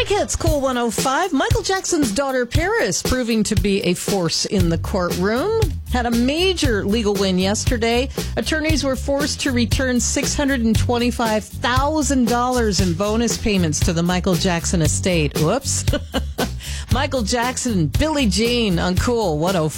Big Hits, Cool 105. Michael Jackson's daughter, Paris, proving to be a force in the courtroom. Had a major legal win yesterday. Attorneys were forced to return $625,000 in bonus payments to the Michael Jackson estate. Whoops. Michael Jackson, Billie Jean on Cool 105.